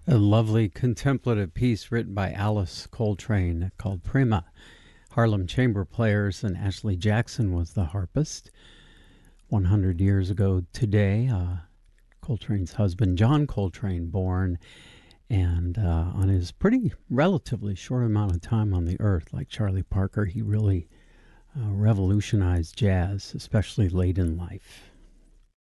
A lovely contemplative piece written by Alice Coltrane called Prima. Harlem Chamber Players, and Ashley Jackson was the harpist. 100 years ago today, Coltrane's husband, John Coltrane, born, and on his pretty relatively short amount of time on the earth, like Charlie Parker, he really revolutionized jazz, especially late in life.